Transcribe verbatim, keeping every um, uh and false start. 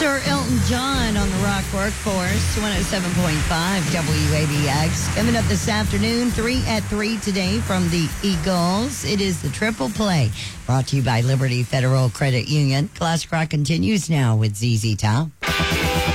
Sir Elton John on the Rock Workforce, one oh seven point five W A B X. Coming up this afternoon, three at three today from the Eagles. It is the Triple Play, brought to you by Liberty Federal Credit Union. Classic Rock continues now with Z Z Top.